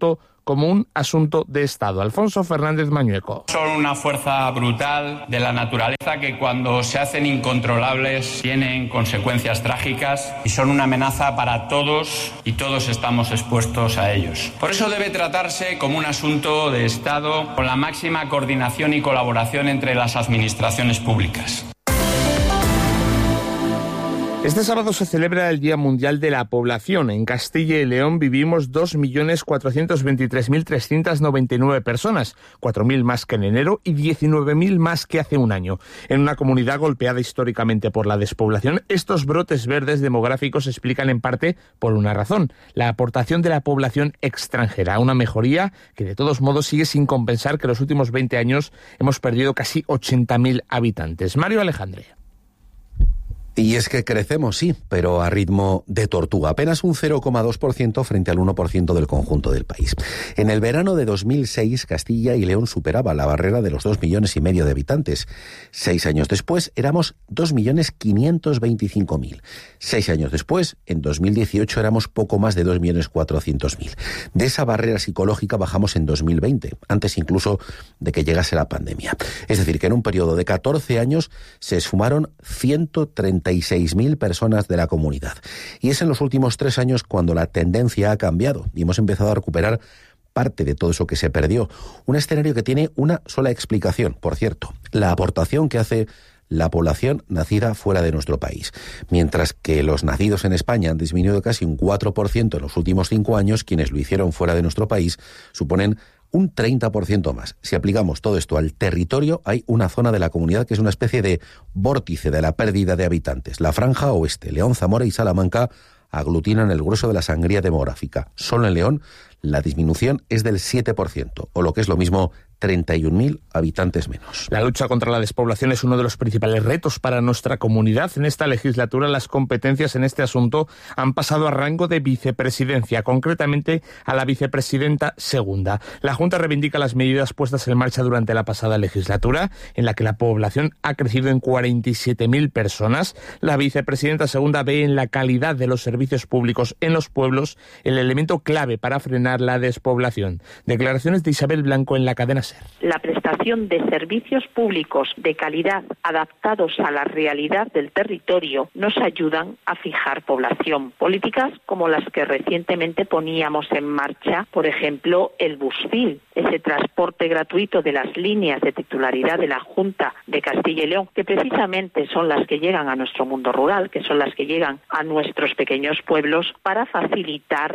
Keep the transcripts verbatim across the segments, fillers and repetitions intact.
esto como un asunto de Estado. Alfonso Fernández Mañueco. Son una fuerza brutal de la naturaleza que cuando se hacen incontrolables tienen consecuencias trágicas y son una amenaza para todos y todos estamos expuestos a ellos. Por eso debe tratarse como un asunto de Estado con la máxima coordinación y colaboración entre las administraciones públicas. Este sábado se celebra el Día Mundial de la Población. En Castilla y León vivimos dos millones cuatrocientos veintitrés mil trescientos noventa y nueve personas, cuatro mil más que en enero y diecinueve mil más que hace un año. En una comunidad golpeada históricamente por la despoblación, estos brotes verdes demográficos se explican en parte por una razón: la aportación de la población extranjera, una mejoría que de todos modos sigue sin compensar que en los últimos veinte años hemos perdido casi ochenta mil habitantes. Mario Alejandre. Y es que crecemos, sí, pero a ritmo de tortuga, apenas un cero coma dos por ciento frente al uno por ciento del conjunto del país. En el verano de dos mil seis, Castilla y León superaba la barrera de los dos millones y medio de habitantes. Seis años después, éramos dos millones quinientos veinticinco mil. Seis años después, en dos mil dieciocho, éramos poco más de dos millones cuatrocientos mil. De esa barrera psicológica bajamos en dos mil veinte, antes incluso de que llegase la pandemia. Es decir, que en un periodo de catorce años se esfumaron ciento treinta y seis mil personas de la comunidad. Y es en los últimos tres años cuando la tendencia ha cambiado y hemos empezado a recuperar parte de todo eso que se perdió. Un escenario que tiene una sola explicación, por cierto: la aportación que hace la población nacida fuera de nuestro país. Mientras que los nacidos en España han disminuido casi un cuatro por ciento en los últimos cinco años, quienes lo hicieron fuera de nuestro país suponen un treinta por ciento más. Si aplicamos todo esto al territorio, hay una zona de la comunidad que es una especie de vórtice de la pérdida de habitantes. La franja oeste, León, Zamora y Salamanca, aglutinan el grueso de la sangría demográfica. Solo en León la disminución es del siete por ciento, o lo que es lo mismo, treinta y un mil habitantes menos. La lucha contra la despoblación es uno de los principales retos para nuestra comunidad. En esta legislatura las competencias en este asunto han pasado a rango de vicepresidencia, concretamente a la vicepresidenta segunda. La Junta reivindica las medidas puestas en marcha durante la pasada legislatura, en la que la población ha crecido en cuarenta y siete mil personas. La vicepresidenta segunda ve en la calidad de los servicios públicos en los pueblos el elemento clave para frenar la despoblación. Declaraciones de Isabel Blanco en la cadena SER. La prestación de servicios públicos de calidad adaptados a la realidad del territorio nos ayudan a fijar población. Políticas como las que recientemente poníamos en marcha, por ejemplo, el Busfil, ese transporte gratuito de las líneas de titularidad de la Junta de Castilla y León, que precisamente son las que llegan a nuestro mundo rural, que son las que llegan a nuestros pequeños pueblos para facilitar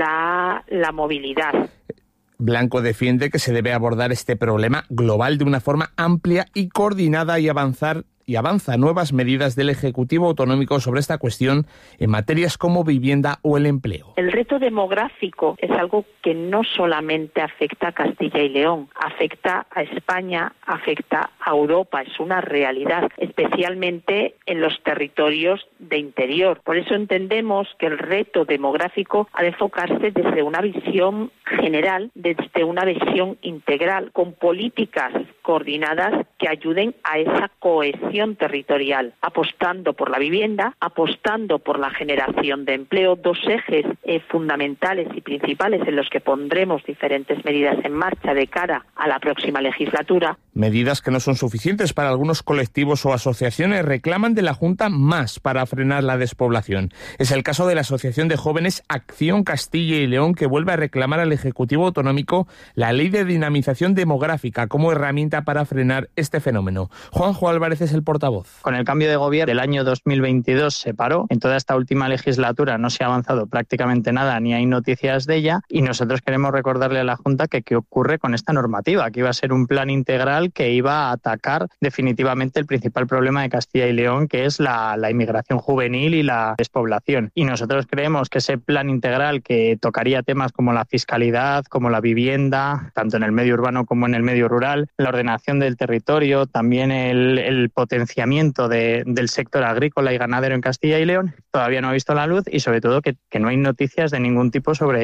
la, la movilidad. Blanco defiende que se debe abordar este problema global de una forma amplia y coordinada y avanzar y avanza nuevas medidas del Ejecutivo Autonómico sobre esta cuestión en materias como vivienda o el empleo. El reto demográfico es algo que no solamente afecta a Castilla y León, afecta a España, afecta a Europa, es una realidad, especialmente en los territorios de interior. Por eso entendemos que el reto demográfico ha de enfocarse desde una visión general, desde una visión integral, con políticas coordinadas que ayuden a esa cohesión territorial, apostando por la vivienda, apostando por la generación de empleo, dos ejes eh, fundamentales y principales en los que pondremos diferentes medidas en marcha de cara a la próxima legislatura. Medidas que no son suficientes para algunos colectivos o asociaciones reclaman de la Junta más para frenar la despoblación. Es el caso de la Asociación de Jóvenes Acción Castilla y León, que vuelve a reclamar al Ejecutivo Autonómico la Ley de Dinamización Demográfica como herramienta para frenar este fenómeno. Juanjo Álvarez es el portavoz. Con el cambio de gobierno del año dos mil veintidós se paró. En toda esta última legislatura no se ha avanzado prácticamente nada, ni hay noticias de ella, y nosotros queremos recordarle a la Junta que qué ocurre con esta normativa, que iba a ser un plan integral que iba a atacar definitivamente el principal problema de Castilla y León, que es la, la inmigración juvenil y la despoblación. Y nosotros creemos que ese plan integral, que tocaría temas como la fiscalidad, como la vivienda, tanto en el medio urbano como en el medio rural, la ordenación del territorio, también el, el potenciamiento de, del sector agrícola y ganadero en Castilla y León, todavía no ha visto la luz y sobre todo que, que no hay noticias de ningún tipo sobre ello.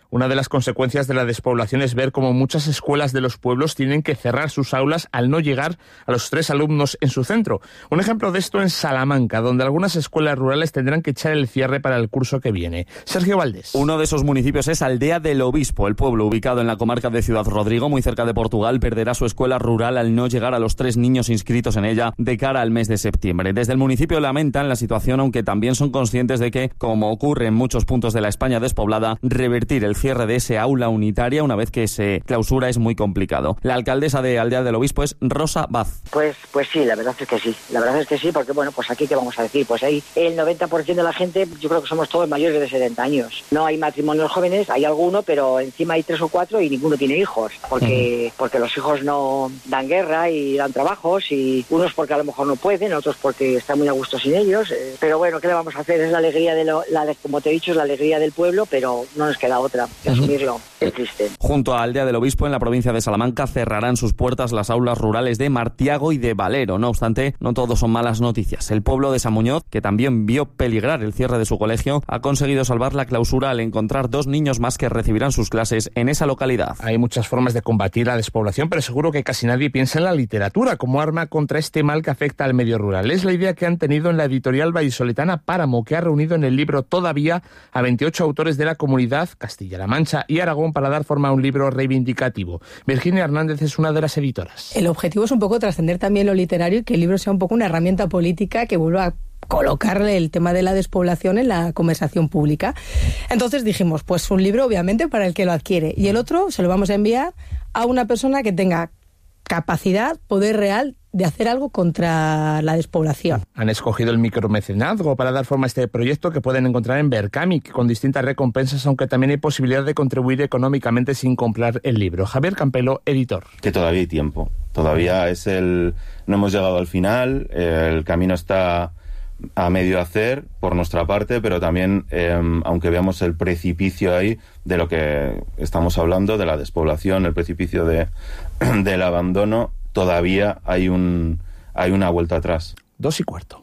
Una de las consecuencias de la despoblación es ver cómo muchas escuelas de los pueblos tienen que cerrar sus aulas al no llegar a los tres alumnos en su centro. Un ejemplo de esto en Salamanca, donde algunas escuelas rurales tendrán que echar el cierre para el curso que viene. Sergio Valdés. Uno de esos municipios es Aldea del Obispo. El pueblo, ubicado en la comarca de Ciudad Rodrigo, muy cerca de Portugal, perderá su escuela rural al no llegar a los tres niños inscritos en ella de cara al mes de septiembre. Desde el municipio lamentan la situación, aunque también son conscientes de que, como ocurre en muchos puntos de la España despoblada, revertir el cierre de ese aula unitaria una vez que se clausura es muy complicado. La alcaldesa de Aldea del Obispo es Rosa Baz. Pues, pues sí, la verdad es que sí. La verdad es que sí, porque bueno, pues aquí qué vamos a decir, pues ahí el noventa por ciento de la gente, yo creo que somos todos mayores de setenta años. No hay matrimonios jóvenes, hay alguno, pero encima hay tres o cuatro y ninguno tiene hijos, porque, uh-huh. porque los hijos no dan guerra y dan trabajos, y unos porque a lo mejor no pueden, otros porque están muy a gusto sin ellos. Eh, pero bueno, ¿qué le vamos a hacer? Es la alegría de lo, la de, como te he dicho, es la alegría del pueblo, pero no nos queda otra que asumirlo. Es triste. Junto a Aldea del Obispo, en la provincia de Salamanca, cerrarán sus puertas las aulas rurales de Martiago y de Valero. No obstante, no todos son malas noticias. El pueblo de San Muñoz, que también vio peligrar el cierre de su colegio, ha conseguido salvar la clausura al encontrar dos niños más que recibirán sus clases en esa localidad. Hay muchas formas de combatir la despoblación, pero seguro que casi nadie piensa en la literatura como arma contra este mal que afecta al medio rural. Es la idea que han tenido en la editorial vallisoletana Páramo, que ha reunido en el libro Todavía a veintiocho autores de la comunidad Castilla-La Mancha y Aragón para dar forma a un libro reivindicativo. Virginia Hernández es una de las editoras. El objetivo es un poco trascender también lo literario y que el libro sea un poco una herramienta política que vuelva a colocarle el tema de la despoblación en la conversación pública. Entonces dijimos, pues un libro obviamente para el que lo adquiere, y el otro se lo vamos a enviar a una persona que tenga capacidad, poder real de hacer algo contra la despoblación. Han escogido el micromecenazgo para dar forma a este proyecto, que pueden encontrar en Berkami, con distintas recompensas, aunque también hay posibilidad de contribuir económicamente sin comprar el libro. Javier Campelo, editor. Que todavía hay tiempo, todavía es el... no hemos llegado al final, el camino está a medio hacer por nuestra parte, pero también, eh, aunque veamos el precipicio ahí de lo que estamos hablando, de la despoblación, el precipicio de del abandono, todavía hay un hay una vuelta atrás. Dos y cuarto.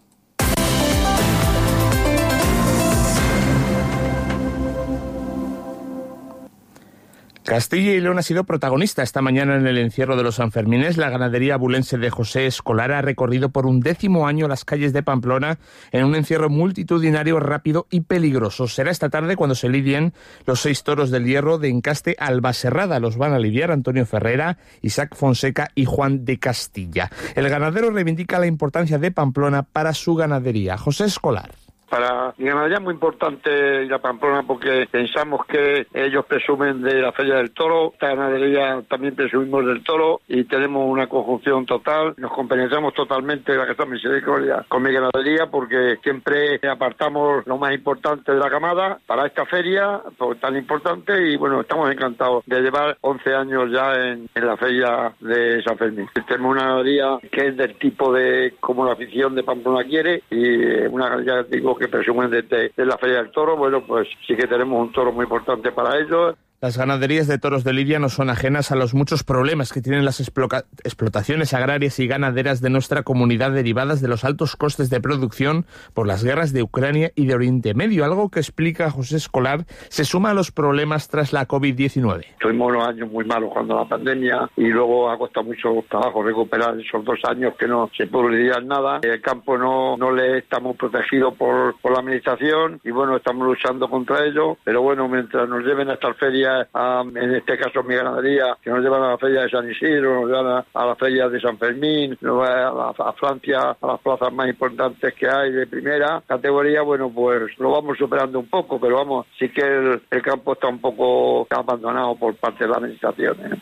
Castilla y León ha sido protagonista esta mañana en el encierro de los Sanfermines. La ganadería abulense de José Escolar ha recorrido por un décimo año las calles de Pamplona en un encierro multitudinario, rápido y peligroso. Será esta tarde cuando se lidien los seis toros del Hierro de Encaste Albaserrada. Los van a lidiar Antonio Ferrera, Isaac Fonseca y Juan de Castilla. El ganadero reivindica la importancia de Pamplona para su ganadería. José Escolar. Para mi ganadería es muy importante ir a Pamplona porque pensamos que ellos presumen de la Feria del Toro, esta ganadería también presumimos del toro y tenemos una conjunción total, nos compenetramos totalmente de la Casa Misericordia con mi ganadería porque siempre apartamos lo más importante de la camada para esta feria pues, tan importante, y bueno, estamos encantados de llevar once años ya en, en la Feria de San Fermín. Tenemos una ganadería que es del tipo de como la afición de Pamplona quiere, y una ganadería, digo, que presumen de, de, de la Feria del Toro. Bueno, pues sí que tenemos un toro muy importante para ellos. Las ganaderías de toros de Lidia no son ajenas a los muchos problemas que tienen las exploca- explotaciones agrarias y ganaderas de nuestra comunidad derivadas de los altos costes de producción por las guerras de Ucrania y de Oriente Medio, algo que explica José Escolar se suma a los problemas tras la covid diecinueve. Tuvimos unos años muy malos cuando la pandemia y luego ha costado mucho trabajo recuperar esos dos años que no se publicidad nada. El campo no, no le estamos protegidos por, por la administración y bueno, estamos luchando contra ello, pero bueno, mientras nos lleven a esta feria, a, en este caso mi ganadería, que nos llevan a la feria de San Isidro, nos llevan a, a la feria de San Fermín, nos van a, la, a Francia, a las plazas más importantes que hay de primera categoría, bueno, pues lo vamos superando un poco, pero vamos, sí que el, el campo está un poco abandonado por parte de la administración, ¿eh?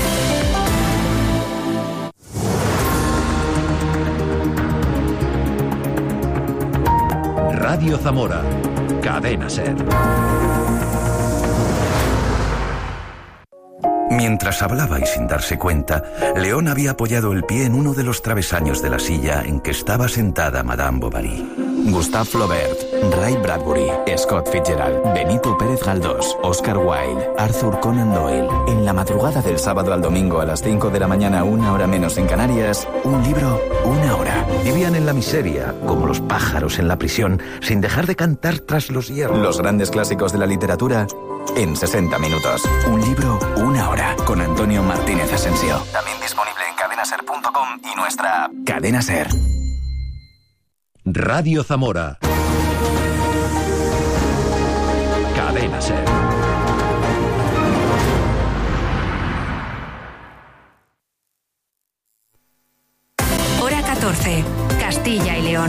Radio Zamora, Cadena Ser. Mientras hablaba y sin darse cuenta, León había apoyado el pie en uno de los travesaños de la silla en que estaba sentada Madame Bovary. Gustave Flaubert, Ray Bradbury, Scott Fitzgerald, Benito Pérez Galdós, Oscar Wilde, Arthur Conan Doyle. En la madrugada del sábado al domingo a las cinco de la mañana, una hora menos en Canarias, un libro, una hora. Vivían en la miseria, como los pájaros en la prisión, sin dejar de cantar tras los hierros. Los grandes clásicos de la literatura en sesenta minutos. Un libro, una hora. Con Antonio Martínez Asensio. También disponible en cadena ser punto com y nuestra app. Cadena Ser. Radio Zamora. Cadena Ser. Hora catorce. Castilla y León.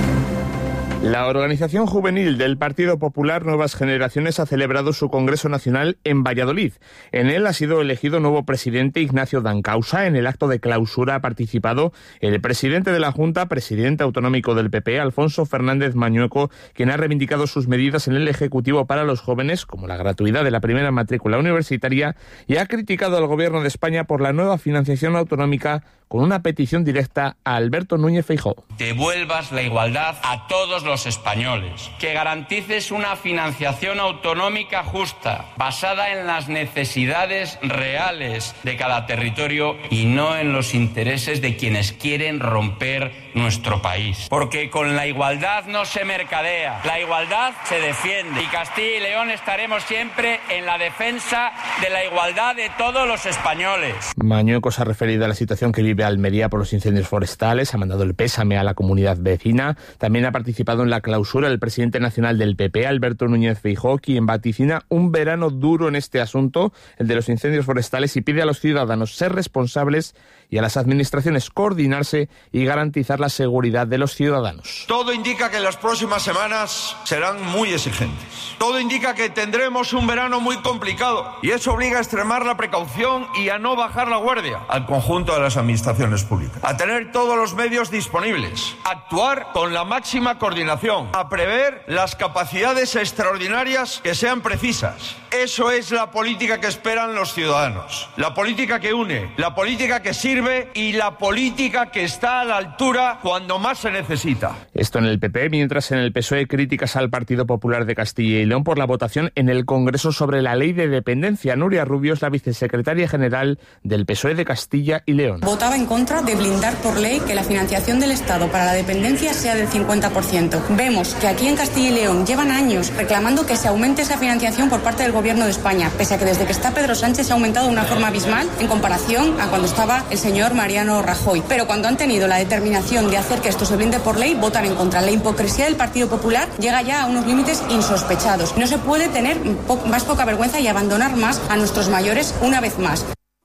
La organización juvenil del Partido Popular Nuevas Generaciones ha celebrado su Congreso Nacional en Valladolid. En él ha sido elegido nuevo presidente Ignacio Dancausa. En el acto de clausura ha participado el presidente de la Junta, presidente autonómico del P P, Alfonso Fernández Mañueco, quien ha reivindicado sus medidas en el Ejecutivo para los jóvenes, como la gratuidad de la primera matrícula universitaria, y ha criticado al Gobierno de España por la nueva financiación autonómica con una petición directa a Alberto Núñez Feijóo. Devuelvas la igualdad a todos los españoles, que garantices una financiación autonómica justa, basada en las necesidades reales de cada territorio y no en los intereses de quienes quieren romper nuestro país. Porque con la igualdad no se mercadea, la igualdad se defiende. Y Castilla y León estaremos siempre en la defensa de la igualdad de todos los españoles. Mañueco se ha referido a la situación que vive Almería por los incendios forestales, ha mandado el pésame a la comunidad vecina. También ha participado en la clausura el presidente nacional del P P, Alberto Núñez Feijóo, quien vaticina un verano duro en este asunto, el de los incendios forestales, y pide a los ciudadanos ser responsables y a las administraciones coordinarse y garantizar la seguridad de los ciudadanos. Todo indica que las próximas semanas serán muy exigentes. Todo indica que tendremos un verano muy complicado y eso obliga a extremar la precaución y a no bajar la guardia al conjunto de las administraciones públicas, a tener todos los medios disponibles, a actuar con la máxima coordinación, a prever las capacidades extraordinarias que sean precisas. Eso es la política que esperan los ciudadanos, la política que une, la política que sirve y la política que está a la altura cuando más se necesita. Esto en el P P, mientras en el P S O E críticas al Partido Popular de Castilla y León por la votación en el Congreso sobre la ley de dependencia. Nuria Rubio es la vicesecretaria general del P S O E de Castilla y León. Votaba en contra de blindar por ley que la financiación del Estado para la dependencia sea del cincuenta por ciento. Vemos que aquí en Castilla y León llevan años reclamando que se aumente esa financiación por parte del Gobierno de España, pese a que desde que está Pedro Sánchez se ha aumentado de una forma abismal en comparación a cuando estaba el señor Mariano Rajoy. Pero cuando han tenido la determinación de hacer que esto se blinde por ley, votan en contra. La hipocresía del Partido Popular llega ya a unos límites insospechados. No se puede tener po- más poca vergüenza y abandonar más a nuestros mayores una vez más.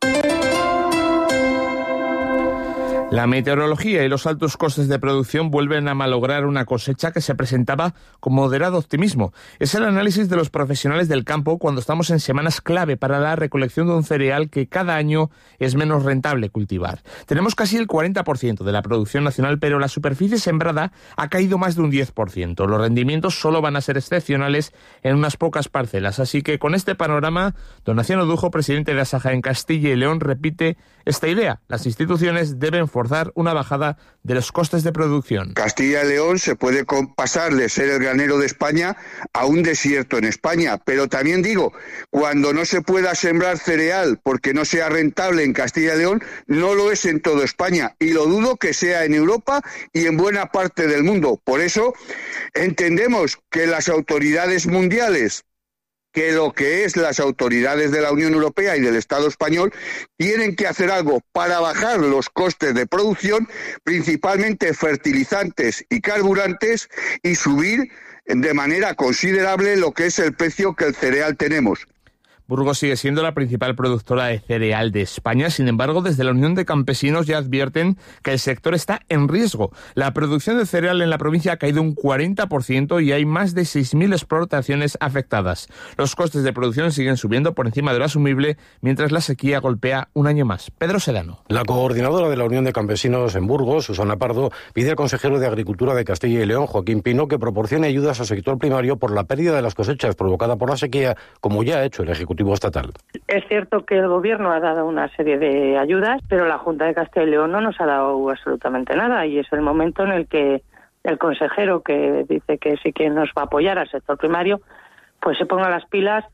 La meteorología y los altos costes de producción vuelven a malograr una cosecha que se presentaba con moderado optimismo. Es el análisis de los profesionales del campo cuando estamos en semanas clave para la recolección de un cereal que cada año es menos rentable cultivar. Tenemos casi el cuarenta por ciento de la producción nacional, pero la superficie sembrada ha caído más de un diez por ciento. Los rendimientos solo van a ser excepcionales en unas pocas parcelas. Así que con este panorama, don Naciano Dujo, presidente de Asaja en Castilla y León, repite esta idea. Las instituciones deben forzar una bajada de los costes de producción. Castilla y León se puede pasar de ser el granero de España a un desierto en España, pero también digo, cuando no se pueda sembrar cereal porque no sea rentable en Castilla y León, no lo es en toda España, y lo dudo que sea en Europa y en buena parte del mundo. Por eso entendemos que las autoridades mundiales, que lo que es las autoridades de la Unión Europea y del Estado español, tienen que hacer algo para bajar los costes de producción, principalmente fertilizantes y carburantes, y subir de manera considerable lo que es el precio que el cereal tenemos. Burgos sigue siendo la principal productora de cereal de España. Sin embargo, desde la Unión de Campesinos ya advierten que el sector está en riesgo. La producción de cereal en la provincia ha caído un cuarenta por ciento y hay más de seis mil explotaciones afectadas. Los costes de producción siguen subiendo por encima de lo asumible, mientras la sequía golpea un año más. Pedro Sedano. La coordinadora de la Unión de Campesinos en Burgos, Susana Pardo, pide al consejero de Agricultura de Castilla y León, Joaquín Pino, que proporcione ayudas al sector primario por la pérdida de las cosechas provocada por la sequía, como ya ha hecho el Ejecutivo estatal. Es cierto que el Gobierno ha dado una serie de ayudas, pero la Junta de Castilla y León no nos ha dado absolutamente nada, y es el momento en el que el consejero, que dice que sí que nos va a apoyar al sector primario, pues se ponga las pilas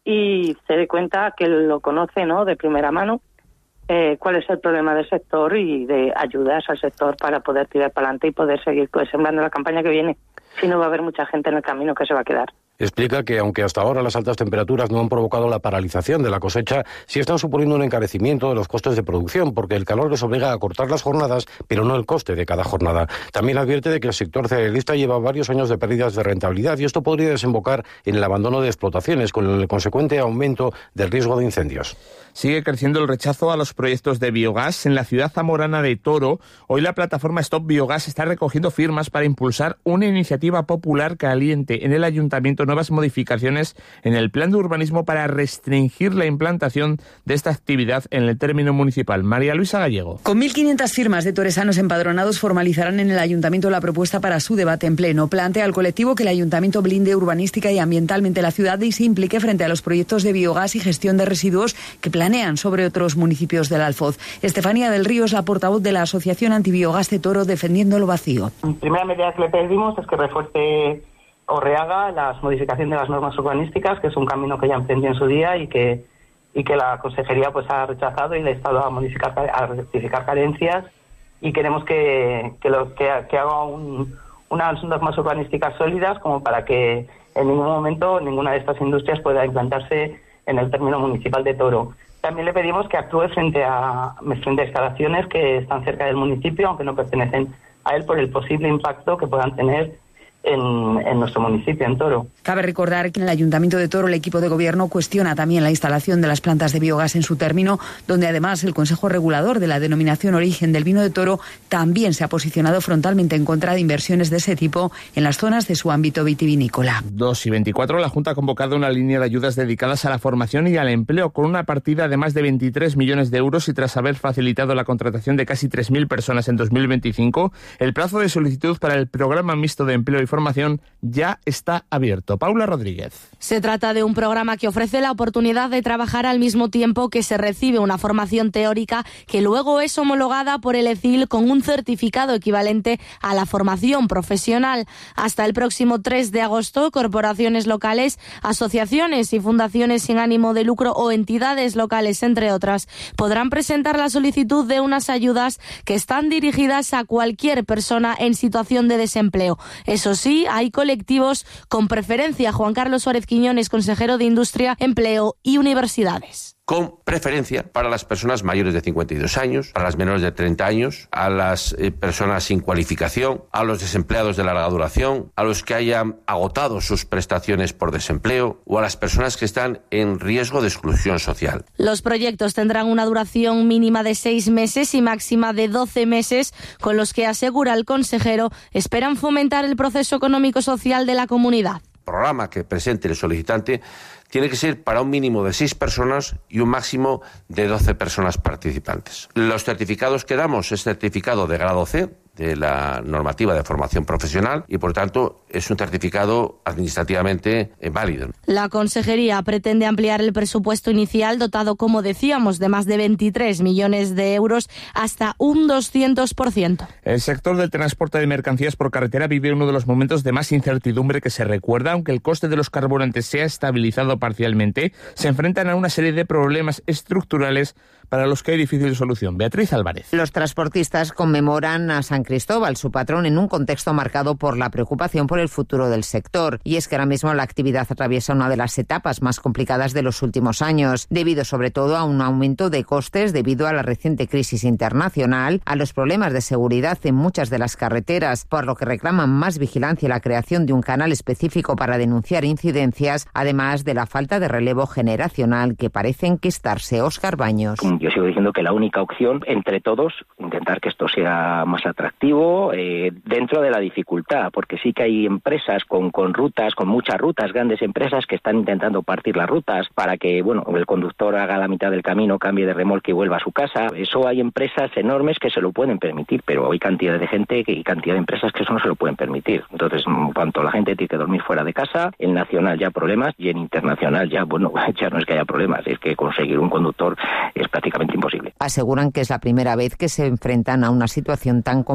y se dé cuenta que lo conoce, ¿no?, de primera mano, eh, cuál es el problema del sector y de ayudas al sector para poder tirar para adelante y poder seguir pues sembrando la campaña que viene. Si no, va a haber mucha gente en el camino que se va a quedar. Explica que, aunque hasta ahora las altas temperaturas no han provocado la paralización de la cosecha, sí están suponiendo un encarecimiento de los costes de producción, porque el calor les obliga a cortar las jornadas, pero no el coste de cada jornada. También advierte de que el sector cerealista lleva varios años de pérdidas de rentabilidad y esto podría desembocar en el abandono de explotaciones, con el consecuente aumento del riesgo de incendios. Sigue creciendo el rechazo a los proyectos de biogás. En la ciudad zamorana de Toro, hoy la plataforma Stop Biogás está recogiendo firmas para impulsar una iniciativa popular que aliente en el ayuntamiento nuevas modificaciones en el plan de urbanismo para restringir la implantación de esta actividad en el término municipal. María Luisa Gallego. Con mil quinientas firmas de toresanos empadronados formalizarán en el ayuntamiento la propuesta para su debate en pleno. Plantea al colectivo que el ayuntamiento blinde urbanística y ambientalmente la ciudad y se implique frente a los proyectos de biogás y gestión de residuos que planean sobre otros municipios del Alfoz. Estefanía del Río es la portavoz de la Asociación Antibiogás de Toro, defendiendo lo vacío. La primera medida que le pedimos es que refuerce o rehaga la modificación de las normas urbanísticas, que es un camino que ya emprendió en su día y que y que la consejería pues ha rechazado y le ha estado a modificar, a rectificar carencias, y queremos que que, lo, que, que haga un, unas normas urbanísticas sólidas como para que en ningún momento ninguna de estas industrias pueda implantarse en el término municipal de Toro. También le pedimos que actúe frente a, frente a instalaciones que están cerca del municipio, aunque no pertenecen a él, por el posible impacto que puedan tener En, en nuestro municipio, en Toro. Cabe recordar que en el Ayuntamiento de Toro el equipo de gobierno cuestiona también la instalación de las plantas de biogás en su término, donde además el Consejo Regulador de la denominación origen del vino de Toro también se ha posicionado frontalmente en contra de inversiones de ese tipo en las zonas de su ámbito vitivinícola. dos y veinticuatro, la Junta ha convocado una línea de ayudas dedicadas a la formación y al empleo con una partida de más de veintitrés millones de euros y tras haber facilitado la contratación de casi tres mil personas en dos mil veinticinco, el plazo de solicitud para el programa mixto de empleo y formación ya está abierto. Paula Rodríguez. Se trata de un programa que ofrece la oportunidad de trabajar al mismo tiempo que se recibe una formación teórica que luego es homologada por el E C I L con un certificado equivalente a la formación profesional. Hasta el próximo tres de agosto, corporaciones locales, asociaciones y fundaciones sin ánimo de lucro o entidades locales, entre otras, podrán presentar la solicitud de unas ayudas que están dirigidas a cualquier persona en situación de desempleo. Eso sí, hay colectivos con preferencia. Juan Carlos Suárez Quiñones, consejero de Industria, Empleo y Universidades. Con preferencia para las personas mayores de cincuenta y dos años, para las menores de treinta años, a las eh, personas sin cualificación, a los desempleados de larga duración, a los que hayan agotado sus prestaciones por desempleo o a las personas que están en riesgo de exclusión social. Los proyectos tendrán una duración mínima de seis meses y máxima de doce meses, con los que, asegura el consejero, esperan fomentar el proceso económico-social de la comunidad. El programa que presente el solicitante tiene que ser para un mínimo de seis personas y un máximo de doce personas participantes. Los certificados que damos es certificado de grado C de la normativa de formación profesional y, por tanto, es un certificado administrativamente válido. La Consejería pretende ampliar el presupuesto inicial, dotado, como decíamos, de más de veintitrés millones de euros, hasta un doscientos por ciento. El sector del transporte de mercancías por carretera vive uno de los momentos de más incertidumbre que se recuerda. Aunque el coste de los carburantes se ha estabilizado parcialmente, se enfrentan a una serie de problemas estructurales para los que hay difícil solución. Beatriz Álvarez. Los transportistas conmemoran a San Cristóbal, su patrón, en un contexto marcado por la preocupación por el futuro del sector. Y es que ahora mismo la actividad atraviesa una de las etapas más complicadas de los últimos años, debido sobre todo a un aumento de costes debido a la reciente crisis internacional, a los problemas de seguridad en muchas de las carreteras, por lo que reclaman más vigilancia y la creación de un canal específico para denunciar incidencias, además de la falta de relevo generacional que parece enquistarse. Óscar Baños. Yo sigo diciendo que la única opción, entre todos, intentar que esto sea más atractivo eh, dentro de la dificultad, porque sí que hay empresas con, con rutas, con muchas rutas, grandes empresas que están intentando partir las rutas para que, bueno, el conductor haga la mitad del camino, cambie de remolque y vuelva a su casa. Eso hay empresas enormes que se lo pueden permitir, pero hay cantidad de gente y cantidad de empresas que eso no se lo pueden permitir. Entonces, en cuanto la gente tiene que dormir fuera de casa, en nacional ya problemas y en internacional ya, bueno, ya no es que haya problemas, es que conseguir un conductor es prácticamente imposible. Aseguran que es la primera vez que se enfrentan a una situación tan complicada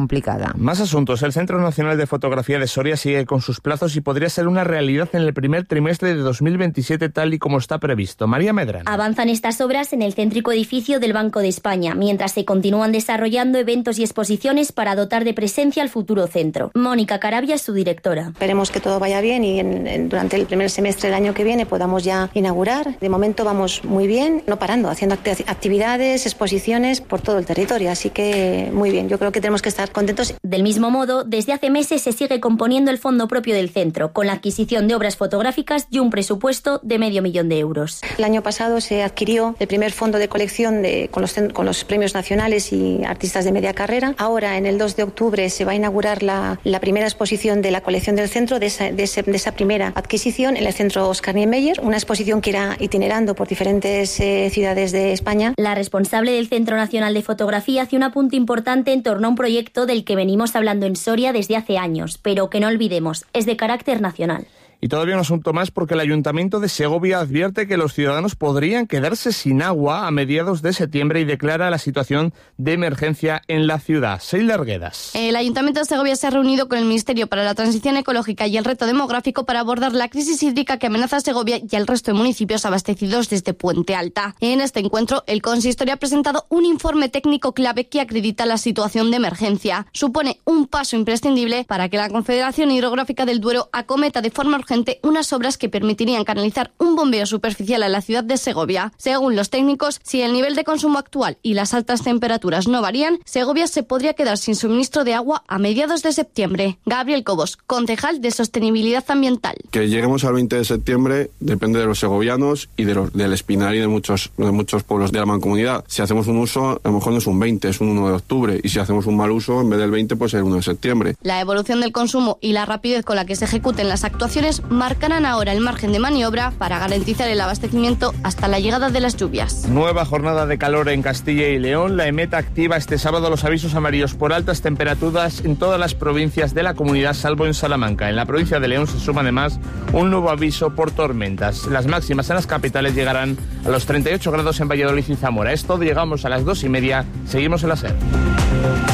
complicada. Más asuntos. El Centro Nacional de Fotografía de Soria sigue con sus plazos y podría ser una realidad en el primer trimestre de dos mil veintisiete, tal y como está previsto. María Medrano. Avanzan estas obras en el céntrico edificio del Banco de España, mientras se continúan desarrollando eventos y exposiciones para dotar de presencia al futuro centro. Mónica Carabia es su directora. Esperemos que todo vaya bien y en, en, durante el primer semestre del año que viene podamos ya inaugurar. De momento vamos muy bien, no parando, haciendo actividades, exposiciones por todo el territorio, así que muy bien, yo creo que tenemos que estar contentos. Del mismo modo, desde hace meses se sigue componiendo el fondo propio del centro, con la adquisición de obras fotográficas y un presupuesto de medio millón de euros. El año pasado se adquirió el primer fondo de colección de, con, los, con los premios nacionales y artistas de media carrera. Ahora, en el dos de octubre, se va a inaugurar la, la primera exposición de la colección del centro, de esa, de, ese, de esa primera adquisición en el centro Oscar Niemeyer, una exposición que irá itinerando por diferentes eh, ciudades de España. La responsable del Centro Nacional de Fotografía hace un apunte importante en torno a un proyecto del que venimos hablando en Soria desde hace años, pero que no olvidemos, es de carácter nacional. Y todavía un asunto más, porque el Ayuntamiento de Segovia advierte que los ciudadanos podrían quedarse sin agua a mediados de septiembre y declara la situación de emergencia en la ciudad. Sheila Arguedas. El Ayuntamiento de Segovia se ha reunido con el Ministerio para la Transición Ecológica y el Reto Demográfico para abordar la crisis hídrica que amenaza a Segovia y al resto de municipios abastecidos desde Puente Alta. En este encuentro, el consistorio ha presentado un informe técnico clave que acredita la situación de emergencia. Supone un paso imprescindible para que la Confederación Hidrográfica del Duero acometa de forma urgente unas obras que permitirían canalizar un bombeo superficial a la ciudad de Segovia. Según los técnicos, si el nivel de consumo actual y las altas temperaturas no varían, Segovia se podría quedar sin suministro de agua a mediados de septiembre. Gabriel Cobos, concejal de Sostenibilidad Ambiental. Que lleguemos al veinte de septiembre depende de los segovianos y de los, del Espinar y de muchos, de muchos pueblos de la mancomunidad. Si hacemos un uso, a lo mejor no es un veinte, es un uno de octubre. Y si hacemos un mal uso, en vez del veinte, pues es el uno de septiembre. La evolución del consumo y la rapidez con la que se ejecuten las actuaciones marcarán ahora el margen de maniobra para garantizar el abastecimiento hasta la llegada de las lluvias. Nueva jornada de calor en Castilla y León. La EMET activa este sábado los avisos amarillos por altas temperaturas en todas las provincias de la comunidad, salvo en Salamanca. En la provincia de León se suma además un nuevo aviso por tormentas. Las máximas en las capitales llegarán a los treinta y ocho grados en Valladolid y Zamora. Es todo, llegamos a las dos y media. Seguimos en la SER.